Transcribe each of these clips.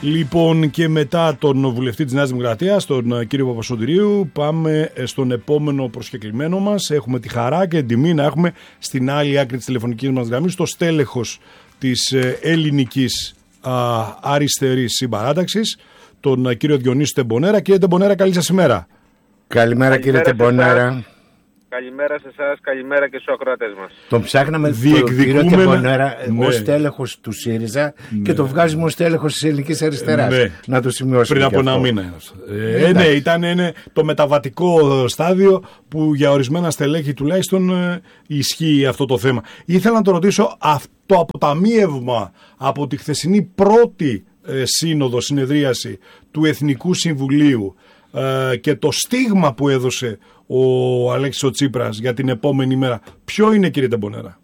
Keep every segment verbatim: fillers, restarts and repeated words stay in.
Λοιπόν, και μετά τον βουλευτή της Νέας Δημοκρατίας, τον κύριο Παπασωτηρίου, πάμε στον επόμενο προσκεκλημένο μας. Έχουμε τη χαρά και την τιμή να έχουμε στην άλλη άκρη της τηλεφωνικής μας γραμμής το στέλεχος της ελληνικής α, αριστερής συμπαράταξης, τον κύριο Διονύσιο Τεμπονέρα. Κύριε Τεμπονέρα, καλή σας ημέρα. Καλημέρα, κύριε Τεμπονέρα. Καλημέρα σε εσάς, καλημέρα και στους ακροατές μας. Τον ψάχναμε τον κύριο Τεμπονέρα ναι. ως τέλεχος του ΣΥΡΙΖΑ ναι. και τον βγάζουμε ως τέλεχος της ελληνικής αριστεράς. Ναι. Να το σημειώσουμε. Πριν από ένα μήνα. Ε, ναι, ήταν είναι το μεταβατικό στάδιο που για ορισμένα στελέχη τουλάχιστον ε, ισχύει αυτό το θέμα. Ήθελα να το ρωτήσω, αυτό αποταμίευμα από τη χθεσινή πρώτη ε, σύνοδο, συνεδρίαση του Εθνικού Συμβουλίου ε, και το στίγμα που έδωσε ο Αλέξης ο Τσίπρας για την επόμενη μέρα, ποιο είναι, κύριε Τεμπονέρα?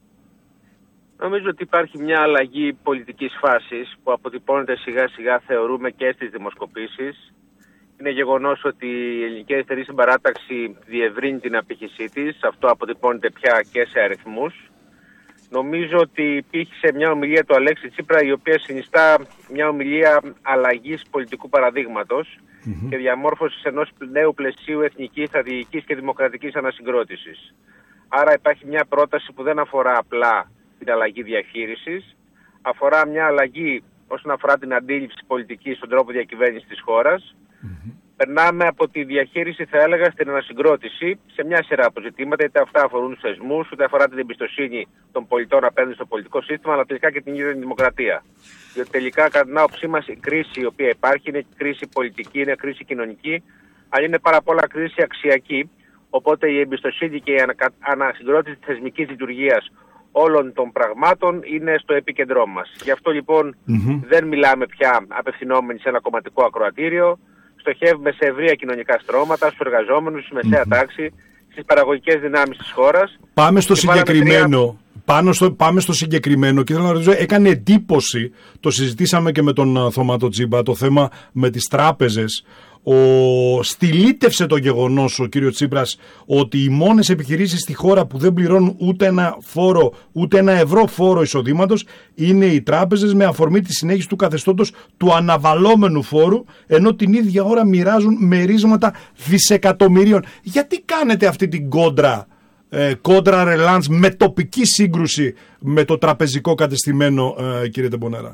Νομίζω ότι υπάρχει μια αλλαγή πολιτικής φάσης που αποτυπώνεται σιγά σιγά, θεωρούμε, και στις δημοσκοπήσεις. Είναι γεγονός ότι η ελληνική αριστερή συμπαράταξη διευρύνει την απήχησή της. Αυτό αποτυπώνεται πια και σε αριθμούς. Νομίζω ότι υπήρχε μια ομιλία του Αλέξη Τσίπρα, η οποία συνιστά μια ομιλία αλλαγής πολιτικού παραδείγματος mm-hmm. και διαμόρφωσης ενός νέου πλαισίου εθνικής, στρατηγικής και δημοκρατικής ανασυγκρότησης. Άρα υπάρχει μια πρόταση που δεν αφορά απλά την αλλαγή διαχείρισης, αφορά μια αλλαγή όσον αφορά την αντίληψη πολιτικής στον τρόπο διακυβέρνησης της χώρας. Mm-hmm. Περνάμε από τη διαχείριση, θα έλεγα, στην ανασυγκρότηση σε μια σειρά από ζητήματα, είτε αυτά αφορούν τους θεσμούς, είτε αφορά την εμπιστοσύνη των πολιτών απέναντι στο πολιτικό σύστημα, αλλά τελικά και την ίδια την δημοκρατία. Διότι τελικά, κατά την άποψή μας, η κρίση η οποία υπάρχει είναι κρίση πολιτική, είναι κρίση κοινωνική, αλλά είναι πάρα πολλά κρίση αξιακή. Οπότε η εμπιστοσύνη και η ανασυγκρότηση της θεσμικής λειτουργίας όλων των πραγμάτων είναι στο επίκεντρό μας. Γι' αυτό λοιπόν mm-hmm. δεν μιλάμε πια απευθυνόμενοι σε ένα κομματικό ακροατήριο. Στοχεύουμε σε ευρεία κοινωνικά στρώματα, στους εργαζόμενους, στη μεσαία mm-hmm. τάξη, στις παραγωγικές δυνάμεις της χώρας. Πάμε στο συγκεκριμένο. Πάνω στο, πάμε στο συγκεκριμένο και θέλω να ρωτήσω, έκανε εντύπωση, το συζητήσαμε και με τον Θωμάτο Τσίμπα, το θέμα με τις τράπεζες. Ο... Στυλίτευσε το γεγονός ο κύριος Τσίπρας ότι οι μόνες επιχειρήσεις στη χώρα που δεν πληρώνουν ούτε ένα φόρο, ούτε ένα ευρώ φόρο εισοδήματος είναι οι τράπεζες, με αφορμή τη συνέχιση του καθεστώτος του αναβαλόμενου φόρου, ενώ την ίδια ώρα μοιράζουν μερίσματα δισεκατομμυρίων. Γιατί κάνετε αυτή την κόντρα, ε, κόντρα ρελάντς με τοπική σύγκρουση με το τραπεζικό κατεστημένο, ε, κύριε Τεμπονέρα?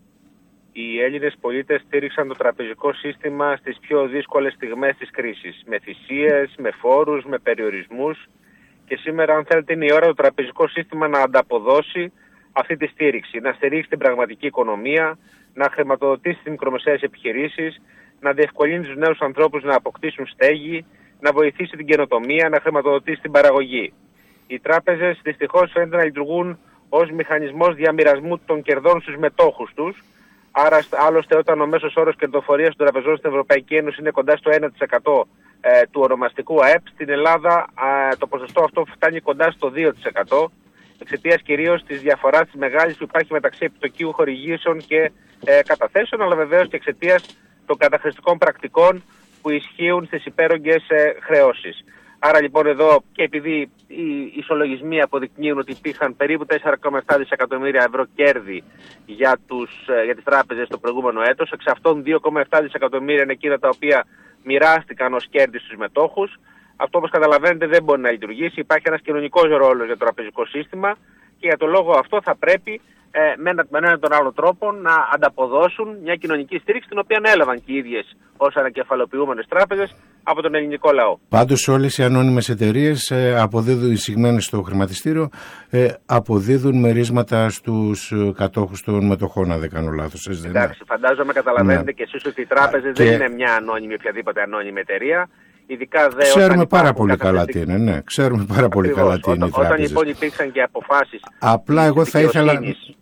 Οι Έλληνες πολίτες στήριξαν το τραπεζικό σύστημα στις πιο δύσκολες στιγμές της κρίσης, με θυσίες, με φόρους, με περιορισμούς, και σήμερα, αν θέλετε, είναι η ώρα το τραπεζικό σύστημα να ανταποδώσει αυτή τη στήριξη, να στηρίξει την πραγματική οικονομία, να χρηματοδοτήσει τις μικρομεσαίες επιχειρήσεις, να διευκολύνει τους νέους ανθρώπους να αποκτήσουν στέγη, να βοηθήσει την καινοτομία, να χρηματοδοτήσει την παραγωγή. Οι τράπεζες δυστυχώς φαίνεται να λειτουργούν ως μηχανισμός διαμοιρασμού των κερδών στους μετόχους τους. Άρα, άλλωστε, όταν ο μέσος όρος κερδοφορίας των τραπεζών στην Ευρωπαϊκή Ένωση είναι κοντά στο ένα τοις εκατό ε, του ονομαστικού ΑΕΠ, στην Ελλάδα ε, το ποσοστό αυτό φτάνει κοντά στο δύο τοις εκατό, εξαιτίας κυρίως της διαφοράς της μεγάλης που υπάρχει μεταξύ επιτοκίου χορηγήσεων και ε, καταθέσεων, αλλά βεβαίως και εξαιτίας των καταχρηστικών πρακτικών που ισχύουν στις υπέρογγες ε, χρεώσεις. Άρα λοιπόν εδώ, και επειδή οι ισολογισμοί αποδεικνύουν ότι υπήρχαν περίπου τέσσερα κόμμα επτά δισεκατομμύρια ευρώ κέρδη για, τους, για τις τράπεζες το προηγούμενο έτος, εξ αυτών δύο κόμμα επτά δισεκατομμύρια είναι εκείνα τα οποία μοιράστηκαν ως κέρδη στους μετόχους. Αυτό, όπως καταλαβαίνετε, δεν μπορεί να λειτουργήσει. Υπάρχει ένας κοινωνικός ρόλος για το τραπεζικό σύστημα και για τον λόγο αυτό θα πρέπει ε, με έναν τον άλλο τρόπο να ανταποδώσουν μια κοινωνική στήριξη, την οποία έλαβαν και οι ίδιες ως ανακεφαλοποιούμενες τράπεζες από τον ελληνικό λαό. Πάντως όλες οι ανώνυμες εταιρείες ε, αποδίδουν, εισηγμένες στο χρηματιστήριο, ε, αποδίδουν μερίσματα στους κατόχους των μετοχών, αν δεν κάνω λάθος. Εντάξει, δεν φαντάζομαι καταλαβαίνετε ναι. και εσείς ότι οι τράπεζες και... δεν είναι μια ανώνυμη, οποιαδήποτε ανώνυμη εταιρεία. Ειδικά δε ξέρουμε πάρα πολύ καλά τι είναι, ναι. Ξέρουμε πάρα πολύ καλά τι είναι οι τράπεζες. Όταν λοιπόν υπήρξαν και αποφάσεις. Απλά εγώ θα ήθελα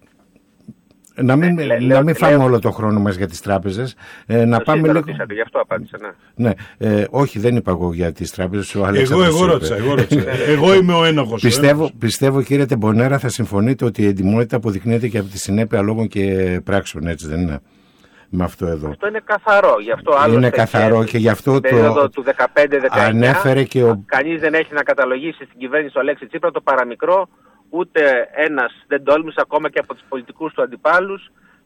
να μην, ε, να μην φάμε λέω... όλο το χρόνο μας για τις τράπεζες. Ε, να πάμε λίγο. Ρωτήσατε, γι' αυτό απάντησα, ναι. ναι ε, όχι, δεν είπα εγώ για τις τράπεζες. Ο εγώ, εγώ ρώτησα. Εγώ, ρώτησα. εγώ είμαι ο ένοχος. Πιστεύω, πιστεύω, κύριε Τεμπονέρα, θα συμφωνείτε ότι η εντιμότητα αποδεικνύεται και από τη συνέπεια λόγων και πράξεων, έτσι δεν είναι? Με αυτό εδώ. Αυτό είναι καθαρό. Γι' αυτό είναι καθαρό και γι' αυτό το. περίοδο του δεκαπέντε δεκαεννιά ανέφερε και ο. Κανείς δεν έχει να καταλογίσει στην κυβέρνηση του Αλέξη Τσίπρα το παραμικρό, ούτε ένας δεν τόλμησε ακόμα και από τους πολιτικούς του αντιπάλους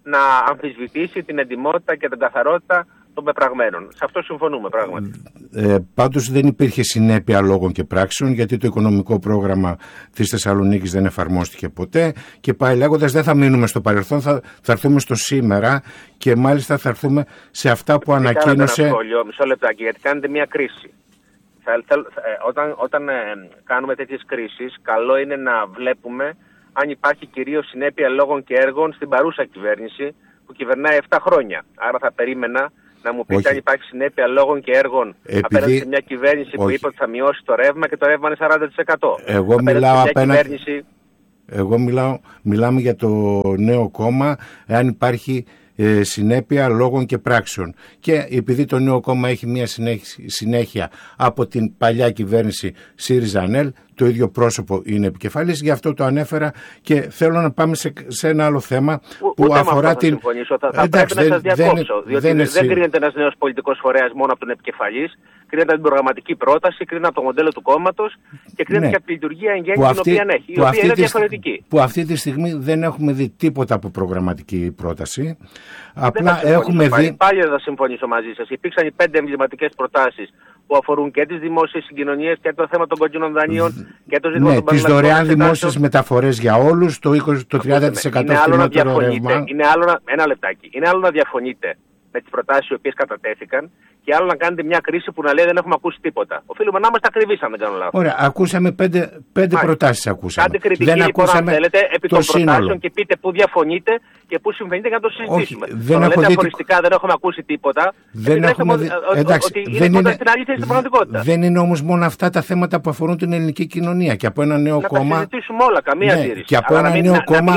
να αμφισβητήσει την εντιμότητα και την καθαρότητα των πεπραγμένων. Σε αυτό συμφωνούμε πράγματι. Ε, πάντως δεν υπήρχε συνέπεια λόγων και πράξεων, γιατί το οικονομικό πρόγραμμα της Θεσσαλονίκης δεν εφαρμόστηκε ποτέ και πάει λέγοντας, δεν θα μείνουμε στο παρελθόν, θα, θα έρθουμε στο σήμερα και μάλιστα θα έρθουμε σε αυτά που ανακοίνωσε... Κάνετε ένα σχόλιο, μισό λεπτάκι, γιατί κάνετε μια κρίση. Θα, θα, θα, όταν όταν ε, κάνουμε τέτοιες κρίσεις, καλό είναι να βλέπουμε αν υπάρχει κυρίως συνέπεια λόγων και έργων στην παρούσα κυβέρνηση που κυβερνάει επτά χρόνια. Άρα θα περίμενα να μου πείτε αν υπάρχει συνέπεια λόγων και έργων Επειδή... απέναντι σε μια κυβέρνηση Όχι. που είπε ότι θα μειώσει το ρεύμα και το ρεύμα είναι σαράντα τοις εκατό. Εγώ απέναντι μιλάω απέναντι... Κυβέρνηση... Εγώ μιλάω, μιλάμε για το νέο κόμμα, εάν υπάρχει ε, συνέπεια λόγων και πράξεων. Και επειδή το νέο κόμμα έχει μια συνέχεια από την παλιά κυβέρνηση ΣΥΡΙΖΑ-ΑΝΕΛ, το ίδιο πρόσωπο είναι επικεφαλής, γι' αυτό το ανέφερα και θέλω να πάμε σε, σε ένα άλλο θέμα που Ούτε αφορά την... την... Θα, θα Εντάξει, πρέπει δεν, να σας διακόψω, δεν, διότι δεν, δεν κρίνεται ένας νέος πολιτικός φορέας μόνο από τον επικεφαλής, κρίνεται από την προγραμματική πρόταση, κρίνεται από το μοντέλο του κόμματος και κρίνεται ναι. και από τη λειτουργία εν γέννη την οποία έχει, η οποία είναι διαφορετική. Που αυτή τη στιγμή δεν έχουμε δει τίποτα από προγραμματική πρόταση. Απλά έχουμε δει... Πάλι, πάλι δεν θα συμφωνήσω μαζί σας. Υπήρξαν οι πέντε εμβληματικές προτάσεις που αφορούν και τις δημόσιες συγκοινωνίες και το θέμα των κόκκινων δανείων και το ζήτημα ναι, των τις δωρεάν δημόσιες μεταφορές για όλους, το, είκοσι, το τριάντα τοις εκατό φθηνότερο ρεύμα. Είναι άλλο να, ένα λεπτάκι. Είναι άλλο να διαφωνείτε με τις προτάσεις οι οποίες κατατέθηκαν και άλλο να κάνετε μια κρίση που να λέει δεν έχουμε ακούσει τίποτα. Οφείλουμε να είμαστε ακριβείς αν δεν κάνω λάθος. Ωραία, ακούσαμε πέντε, πέντε προτάσεις. Ακούσαμε. Κάντε κριτική δεν λοιπόν αν θέλετε επί των προτάσεων και πείτε πού διαφωνείτε και πού συμφωνείτε για να το συζητήσουμε. Όχι, δεν έχω λέτε αφοριστικά δεν έχουμε ακούσει τίποτα. Δεν έχουμε δει... Εντάξει, ότι δεν είναι στην αλήθεια στην πραγματικότητα. Δεν είναι όμως μόνο αυτά τα θέματα που αφορούν την ελληνική κοινωνία και από ένα νέο κόμμα. Να τα συζητήσουμε όλα, καμία αντίρρηση. Και από ένα νέο κόμμα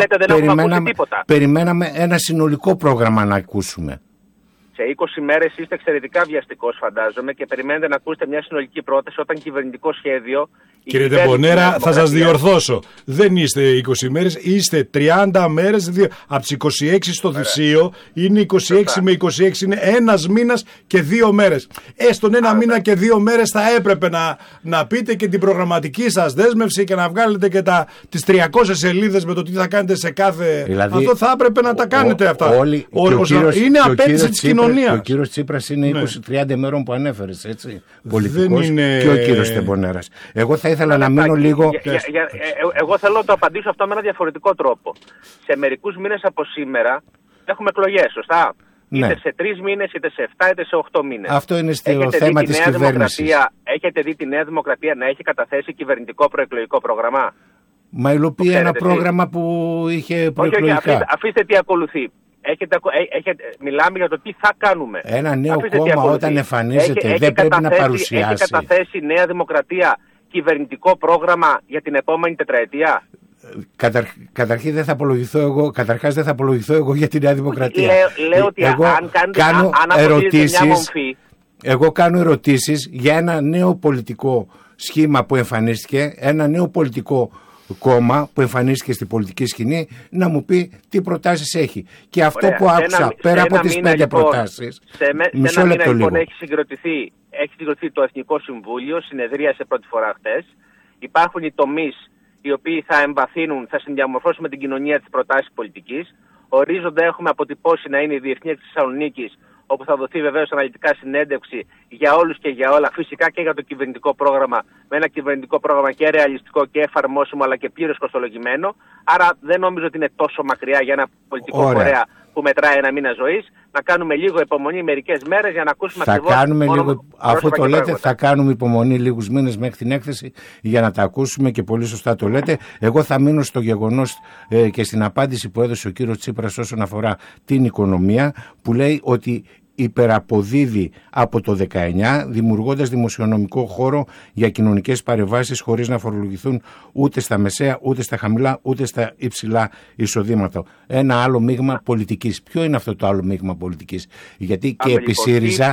περιμέναμε ένα συνολικό πρόγραμμα να ακούσουμε. Σε είκοσι μέρες είστε εξαιρετικά βιαστικός φαντάζομαι και περιμένετε να ακούσετε μια συνολική πρόταση όταν κυβερνητικό σχέδιο... Κύριε Τεμπονέρα, θα σας διορθώσω. Δεν είστε είκοσι μέρες, είστε τριάντα μέρες. Από τις είκοσι έξι στο Θησίο είναι είκοσι έξι με είκοσι έξι, είναι ένας μήνας και δύο μέρες. Έστον ένα Άρα. μήνα και δύο μέρες θα έπρεπε να, να πείτε και την προγραμματική σας δέσμευση και να βγάλετε και τα, τις τριακόσιες σελίδες με το τι θα κάνετε σε κάθε... Δηλαδή, αυτό θα έπρεπε να τα κάνετε ο, αυτά. Όλοι, ο, ο, ο, κύριος, είναι απέτηση της κοινωνίας. Ο κύριος Τσίπρας είναι είκοσι τριάντα ημέρων που ανέφερες, έτσι. Πολιτικός είναι... και ο κύριος Τεμπονέρας. Εγώ θα ήθελα να μείνω λίγο... Για, για, για, ε, εγώ θέλω να το απαντήσω αυτό με ένα διαφορετικό τρόπο. Σε μερικούς μήνες από σήμερα έχουμε εκλογές, σωστά. Ναι. Είτε σε τρεις μήνες, είτε σε εφτά, είτε σε οχτώ μήνες. Αυτό είναι στο θέμα της κυβέρνησης. Έχετε δει τη Νέα Δημοκρατία να έχει καταθέσει κυβερνητικό προεκλογικό πρόγραμμα? Μα υλοποιεί ένα πρόγραμμα που είχε προεκλογικά. Όχι, όχι, αφήστε, αφήστε τι ακολουθεί. Έχετε, έχετε, μιλάμε για το τι θα κάνουμε. Ένα νέο αφήστε κόμμα όταν εμφανίζεται έχει, δεν έχει πρέπει καταθέσει, να παρουσιάσει. Έχει καταθέσει η Νέα Δημοκρατία κυβερνητικό πρόγραμμα για την επόμενη τετραετία? Καταρ, καταρχήν δεν θα απολογηθώ εγώ, καταρχάς δεν θα απολογηθώ εγώ για τη Νέα Δημοκρατία. Λέω, λέω ότι εγώ αν, κάνετε, κάνω αν ερωτήσεις, μια μομφή... εγώ κάνω ερωτήσεις για ένα νέο πολιτικό σχήμα που εμφανίστηκε, ένα νέο πολιτικό κόμμα που εμφανίστηκε στην πολιτική σκηνή, να μου πει τι προτάσεις έχει. Και αυτό Ωραία, που άκουσα ένα, πέρα από τις πέντε λοιπόν, προτάσεις, σε, με, μισό σε ένα λεπτό μήνα, λοιπόν, έχει συγκροτηθεί, έχει συγκροτηθεί το Εθνικό Συμβούλιο, συνεδρίασε πρώτη φορά χτες. Υπάρχουν οι τομείς οι οποίοι θα εμβαθύνουν, θα συνδιαμορφώσουν με την κοινωνία τις προτάσεις πολιτικής. Ορίζοντα έχουμε αποτυπώσει να είναι η Διεθνή Έκθεση Θεσσαλονίκης, όπου θα δοθεί βεβαίως αναλυτικά συνέντευξη για όλους και για όλα, φυσικά και για το κυβερνητικό πρόγραμμα, με ένα κυβερνητικό πρόγραμμα και ρεαλιστικό και εφαρμόσιμο αλλά και πλήρως κοστολογημένο. Άρα δεν νομίζω ότι είναι τόσο μακριά για ένα πολιτικό Ωραία. φορέα που μετράει ένα μήνα ζωής. Να κάνουμε λίγο υπομονή μερικές μέρες για να ακούσουμε θα ακριβώς κάνουμε λίγο, αφού το λέτε πράγματα. Θα κάνουμε υπομονή λίγους μήνες μέχρι την έκθεση για να τα ακούσουμε και πολύ σωστά το λέτε. Εγώ θα μείνω στο γεγονός ε, και στην απάντηση που έδωσε ο κύριος Τσίπρας όσον αφορά την οικονομία, που λέει ότι υπεραποδίδει από το δεκαεννιά, δημιουργώντας δημοσιονομικό χώρο για κοινωνικές παρεμβάσεις χωρίς να φορολογηθούν ούτε στα μεσαία, ούτε στα χαμηλά, ούτε στα υψηλά εισοδήματα. Ένα άλλο μείγμα πολιτικής. Ποιο είναι αυτό το άλλο μείγμα πολιτικής? Γιατί και επί ΣΥΡΙΖΑ...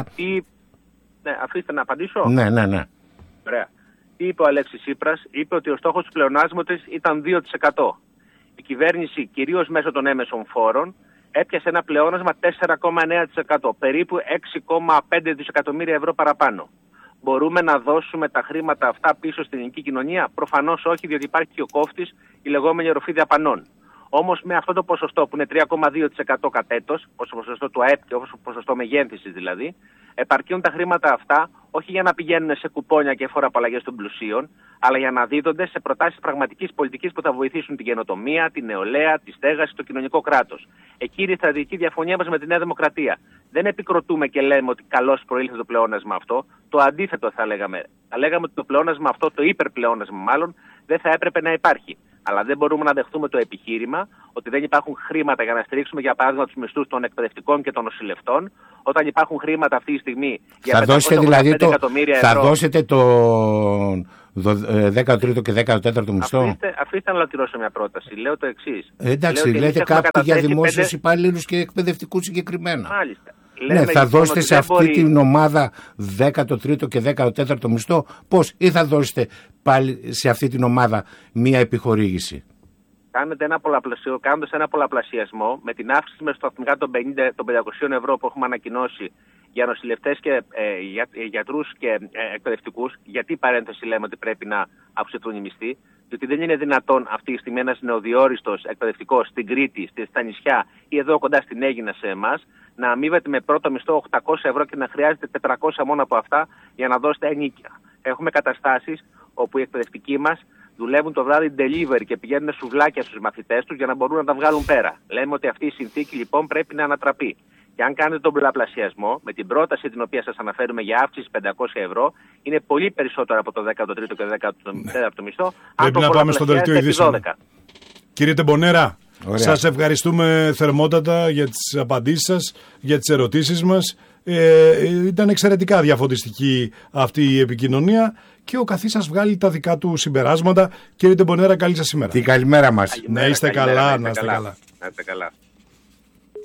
Ναι, αφήστε να απαντήσω. Ναι, ναι, ναι. Ωραία. Τι είπε ο Αλέξης Τσίπρας? Είπε ότι ο στόχος του πλεονάσματος ήταν δύο τοις εκατό. Η κυβέρνηση, κυρίως μέσω των έμεσων φόρων, έπιασε ένα πλεόνασμα τέσσερα κόμμα εννέα τοις εκατό, περίπου έξι κόμμα πέντε δισεκατομμύρια ευρώ παραπάνω. Μπορούμε να δώσουμε τα χρήματα αυτά πίσω στην ελληνική κοινωνία? Προφανώς όχι, διότι υπάρχει και ο κόφτης, η λεγόμενη οροφή δαπανών. Όμως με αυτό το ποσοστό που είναι τρία κόμμα δύο τοις εκατό κατ' έτος, ως ποσοστό του ΑΕΠ και ως ποσοστό μεγένθησης δηλαδή, επαρκούν τα χρήματα αυτά όχι για να πηγαίνουν σε κουπόνια και φοροαπαλλαγές των πλουσίων, αλλά για να δίδονται σε προτάσεις πραγματικής πολιτικής που θα βοηθήσουν την καινοτομία, την νεολαία, τη στέγαση, το κοινωνικό κράτος. Εκεί είναι η στρατηγική διαφωνία μας με τη Νέα Δημοκρατία. Δεν επικροτούμε και λέμε ότι καλώς προήλθε το πλεόνασμα αυτό. Το αντίθετο θα λέγαμε. Θα λέγαμε ότι το πλεόνασμα αυτό, το υπερπλεόνασμα μάλλον, δεν θα έπρεπε να υπάρχει. Αλλά δεν μπορούμε να δεχτούμε το επιχείρημα ότι δεν υπάρχουν χρήματα για να στηρίξουμε, για παράδειγμα, τους μισθούς των εκπαιδευτικών και των νοσηλευτών, όταν υπάρχουν χρήματα αυτή τη στιγμή για θα δώσετε δηλαδή το, εκατομμύρια θα ευρώ. δώσετε το δέκατο τρίτο και δέκατο τέταρτο μισθό. Αφήστε, αφήστε να ολοκληρώσω μια πρόταση. Λέω το εξής. Ε, εντάξει, Λέω λέτε κάτι για δημόσιους πέντε... υπαλλήλους και εκπαιδευτικούς συγκεκριμένα. Μάλιστα. Ναι, Λέμε θα λοιπόν δώσετε σε αυτή μπορεί... την ομάδα δέκατο τρίτο και δέκατο τέταρτο μισθό. Πώς, ή θα δώσετε πάλι σε αυτή την ομάδα μία επιχορήγηση. Κάνετε ένα πολλαπλασιο... Κάνοντας ένα πολλαπλασιασμό με την αύξηση μεσοσταθμικά των, των πεντακοσίων ευρώ που έχουμε ανακοινώσει για νοσηλευτές και ε, για, ε, γιατρούς και ε, εκπαιδευτικούς, γιατί παρένθεση λέμε ότι πρέπει να αυξηθούν οι μισθοί, διότι δεν είναι δυνατόν αυτή τη στιγμή ένας νεοδιόριστος εκπαιδευτικός στην Κρήτη, στα νησιά ή εδώ κοντά στην Αίγινα σε εμάς, να αμείβεται με πρώτο μισθό οκτακόσια ευρώ και να χρειάζεται τετρακόσια μόνο από αυτά για να δώσετε ενίκεια. Έχουμε καταστάσεις όπου οι εκπαιδευτικοί μας δουλεύουν το βράδυ delivery και πηγαίνουν σουβλάκια στους μαθητές τους για να μπορούν να τα βγάλουν πέρα. Λέμε ότι αυτή η συνθήκη λοιπόν πρέπει να ανατραπεί. Και αν κάνετε τον πολλαπλασιασμό με την πρόταση την οποία σας αναφέρουμε για αύξηση πεντακόσια ευρώ, είναι πολύ περισσότερο από το δέκατο τρίτο και δέκατο τέταρτο μισθό. Πρέπει να πάμε στο δελτίο ειδήσεων. Κύριε Τεμπονέρα, σας ευχαριστούμε θερμότατα για τις απαντήσεις σας, για τις ερωτήσεις μας. Ε, ήταν εξαιρετικά διαφωτιστική αυτή η επικοινωνία και ο καθής σας βγάλει τα δικά του συμπεράσματα. Κύριε Τεμπονέρα, καλή σας ημέρα. Την καλημέρα μας. Να είστε καλά, να είστε καλά. Να είστε καλά.